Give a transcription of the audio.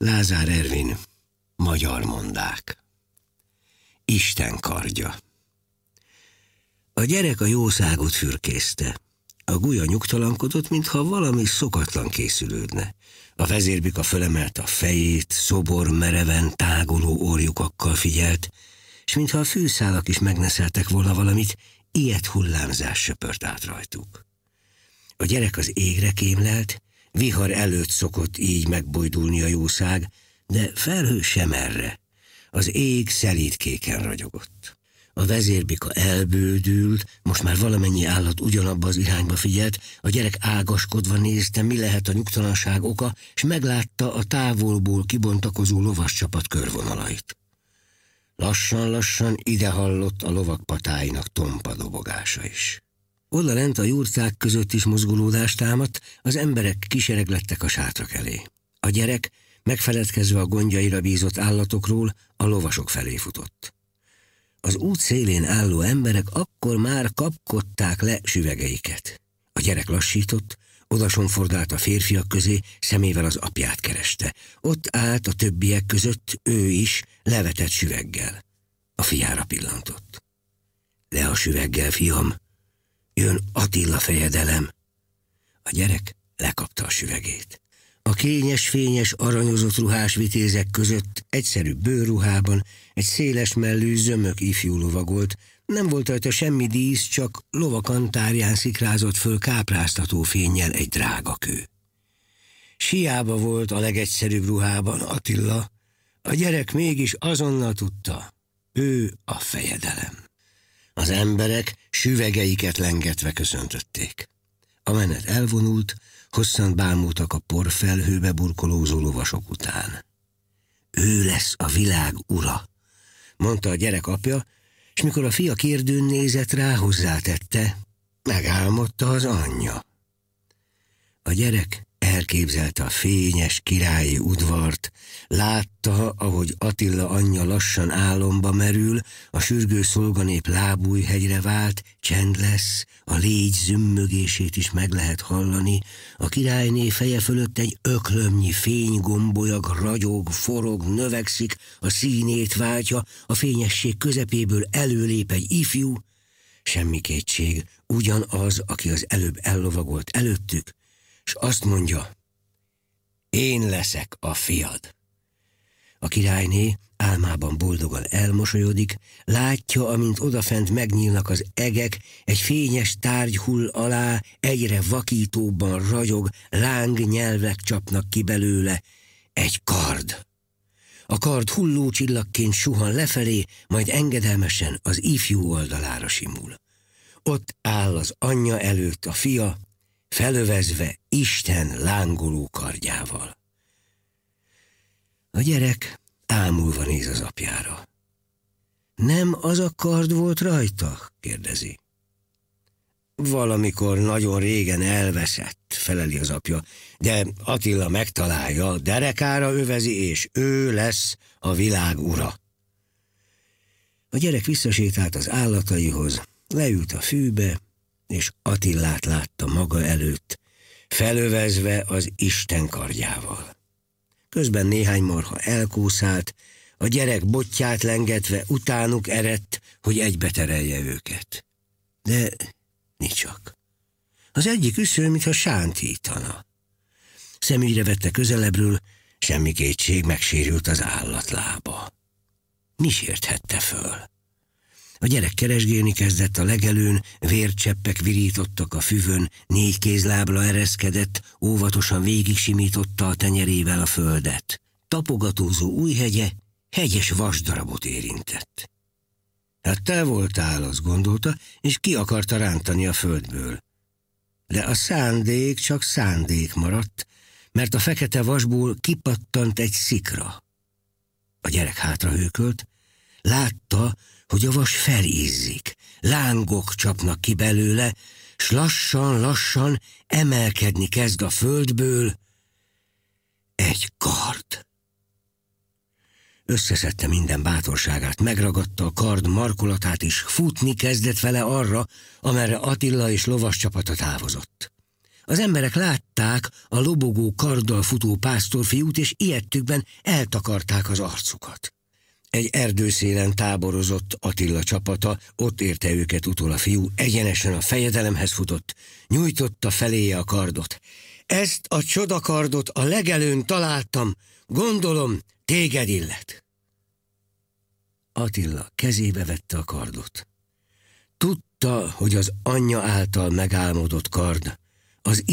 Lázár Ervin, magyar mondák. Isten kardja. A gyerek a jószágot fürkészte. A gulya nyugtalankodott, mintha valami szokatlan készülődne. A vezérbika fölemelte a fejét, szobor mereven táguló orjukakkal figyelt, és mintha a fűszálak is megneszeltek volna valamit, ilyet hullámzás söpört át rajtuk. A gyerek az égre kémlelt, vihar előtt szokott így megbojdulni a jószág, de felhő sem erre. Az ég szelídkéken ragyogott. A vezérbika elbődült, most már valamennyi állat ugyanabba az irányba figyelt, a gyerek ágaskodva nézte, mi lehet a nyugtalanság oka, és meglátta a távolból kibontakozó lovascsapat körvonalait. Lassan-lassan ide hallott a lovak patáinak tompa dobogása is. Oda lent a jurcák között is mozgolódást támadt, az emberek kisereglettek a sátrak elé. A gyerek, megfeledkezve a gondjaira bízott állatokról, a lovasok felé futott. Az út szélén álló emberek akkor már kapkodták le süvegeiket. A gyerek lassított, odasonfordált a férfiak közé, szemével az apját kereste. Ott állt a többiek között ő is, levetett süveggel. A fiára pillantott. Le a süveggel, fiam, jön Attila fejedelem. A gyerek lekapta a süvegét. A kényes, fényes, aranyozott ruhás vitézek között egyszerű bőrruhában egy széles mellű zömök ifjú lovagolt. Nem volt rajta semmi dísz, csak lovakantárján szikrázott föl kápráztató fénnyel egy drága kő. Siába volt a legegyszerűbb ruhában Attila, a gyerek mégis azonnal tudta, ő a fejedelem. Az emberek süvegeiket lengetve köszöntötték. A menet elvonult, hosszan bámultak a porfelhőbe burkolózó lovasok után. Ő lesz a világ ura, mondta a gyerek apja, és mikor a fia kérdőn nézett rá, hozzátette, megálmodta az anyja. A gyerek elképzelte a fényes királyi udvart, látta, ahogy Attila anyja lassan álomba merül, a sürgő szolganép lábújhegyre vált, csend lesz, a légy zümmögését is meg lehet hallani, a királyné feje fölött egy öklömnyi fénygombolyag ragyog, forog, növekszik, a színét váltja, a fényesség közepéből előlép egy ifjú, semmi kétség, ugyanaz, aki az előbb ellovagolt előttük, s azt mondja, én leszek a fiad. A királyné álmában boldogan elmosolyodik, látja, amint odafent megnyílnak az egek, egy fényes tárgy hull alá, egyre vakítóbban ragyog, lángnyelvek csapnak ki belőle, egy kard. A kard hulló csillagként suhan lefelé, majd engedelmesen az ifjú oldalára simul. Ott áll az anyja előtt a fia, felövezve Isten lángoló kardjával. A gyerek ámulva néz az apjára. Nem az a kard volt rajta? Kérdezi. Valamikor nagyon régen elveszett, feleli az apja, de Attila megtalálja, derekára övezi, és ő lesz a világ ura. A gyerek visszasétált az állataihoz, leült a fűbe, és Attilát látta maga előtt, felövezve az Isten kardjával. Közben néhány marha elkúszált, a gyerek botját lengetve utánuk eredt, hogy egybeterelje őket. De nicsak. Az egyik üsző, mintha sántítana. Szemügyre vette közelebbről, semmi kétség, megsérült az állatlába. Mi sérthette föl? A gyerek keresgélni kezdett a legelőn, vércseppek virítottak a füvön, 4 kézlábra ereszkedett, óvatosan végig simította a tenyerével a földet. Tapogatózó újhegye hegyes vasdarabot érintett. Hát te voltál, azt gondolta, és ki akarta rántani a földből. De a szándék csak szándék maradt, mert a fekete vasból kipattant egy szikra. A gyerek hátrahőkölt, látta, hogy a vas felizzik, lángok csapnak ki belőle, s lassan-lassan emelkedni kezd a földből egy kard. Összeszedte minden bátorságát, megragadta a kard markolatát, és futni kezdett vele arra, amerre Attila és lovas csapata távozott. Az emberek látták, látták a lobogó karddal futó pásztorfiút, és ijedtükben eltakarták az arcukat. Egy erdőszélen táborozott Attila csapata, ott érte őket utol a fiú, egyenesen a fejedelemhez futott, nyújtotta feléje a kardot. Ezt a csodakardot a legelőn találtam, gondolom, téged illet. Attila kezébe vette a kardot. Tudta, hogy az anyja által megálmodott kard az